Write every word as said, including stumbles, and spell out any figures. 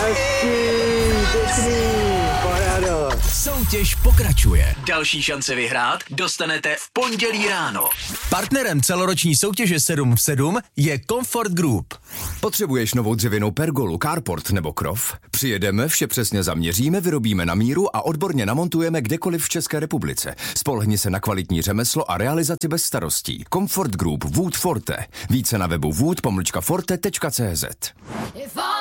Soutěž pokračuje. Další šance vyhrát dostanete v pondělí ráno. Partnerem celoroční soutěže sedm v sedm je Comfort Group. Potřebuješ novou dřevěnou pergolu, carport nebo krov? Přijedeme, vše přesně zaměříme, vyrobíme na míru a odborně namontujeme kdekoliv v České republice. Spolehni se na kvalitní řemeslo a realizaci bez starostí. Comfort Group Wood Forte. Více na webu wood pomlčka forte tečka cé zet.